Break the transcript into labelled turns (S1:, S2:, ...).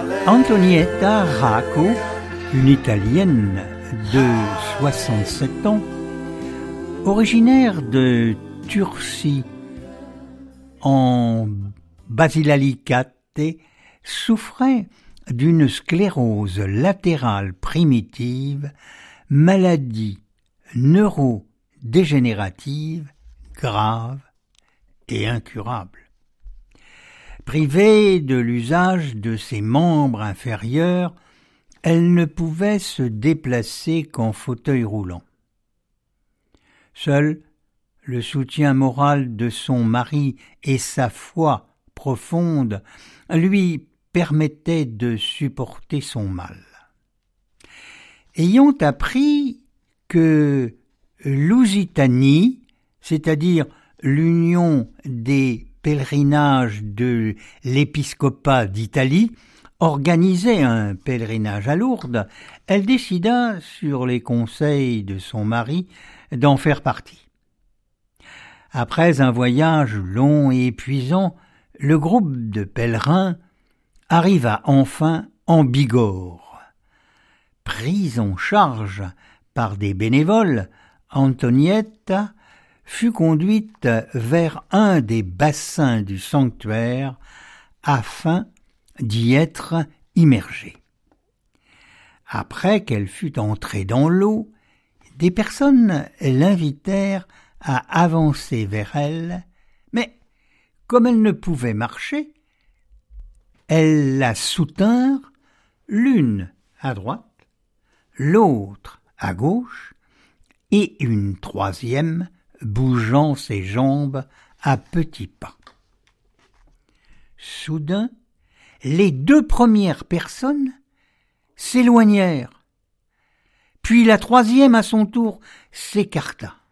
S1: Antonietta Racco, une Italienne de 67 ans, originaire de Tursi en Basilicate, souffrait d'une sclérose latérale primitive, maladie neurodégénérative grave et incurable. Privée de l'usage de ses membres inférieurs, elle ne pouvait se déplacer qu'en fauteuil roulant. Seul le soutien moral de son mari et sa foi profonde lui permettaient de supporter son mal. Ayant appris que l'Ousitanie, c'est-à-dire l'union des pèlerinages de l'épiscopat d'Italie, organisait un pèlerinage à Lourdes, elle décida, sur les conseils de son mari, d'en faire partie. Après un voyage long et épuisant, le groupe de pèlerins arriva enfin en Bigorre. Prise en charge par des bénévoles, Antonietta fut conduite vers un des bassins du sanctuaire afin d'y être immergée. Après qu'elle fut entrée dans l'eau, des personnes l'invitèrent à avancer vers elle, mais comme elle ne pouvait marcher, elles la soutinrent, l'une à droite, l'autre à gauche, et une troisième bougeant ses jambes à petits pas. Soudain, les deux premières personnes s'éloignèrent, puis la troisième à son tour s'écarta.